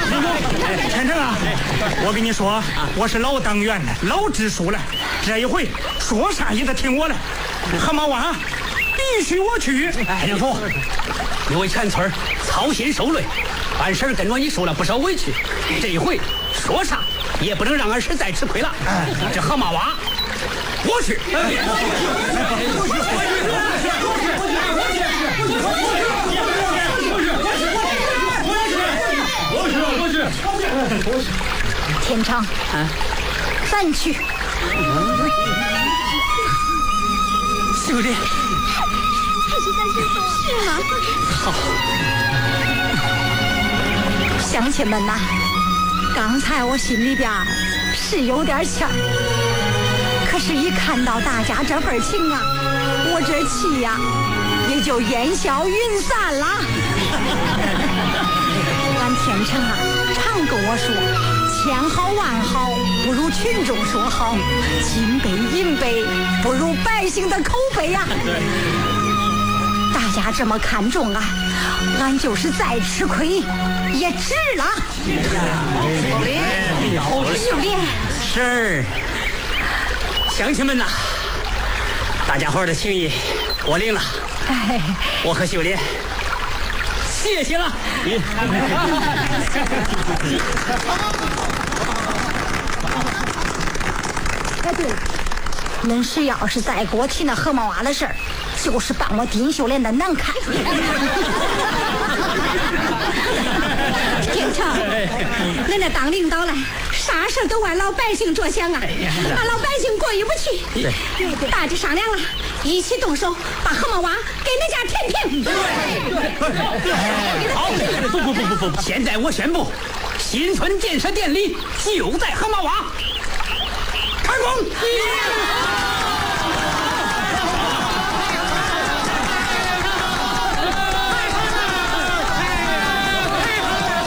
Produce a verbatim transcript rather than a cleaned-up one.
天成啊，我跟你说，我是老党员了，老知书了，这一回说啥也得听我的。河马湾必须我去。 哎，梁父，你为全村操心受累，俺婶跟着你受了不少委屈，这一回说啥也不能让俺婶再吃亏了。这河马娃，我去。 天成，啊，咱去。 兄弟， 还是咱先走。是吗？ 好。 乡亲们呐，刚才我心里边是有点气儿，可是一看到大家这份情啊，我这气呀、啊、也就烟消云散了。俺天成啊，常跟我说，千好万好不如群众说好，金杯银杯不如百姓的口碑呀、啊。大家这么看重俺，俺就是再吃亏也值了。秀莲， 是乡亲们呐，大家伙的情谊我领了。哎，我和秀莲谢谢了。 哎，对了，恁是要是再给我提那河马娃的事儿，就是帮我丁秀莲的难看。天成，恁这当领导了，啥事都为老百姓着想啊，俺老百姓过意不去。大家商量了，一起动手把河马娃给恁家填平。 好，不不不不不，现在我宣布，新村建设典礼就在河马娃开工。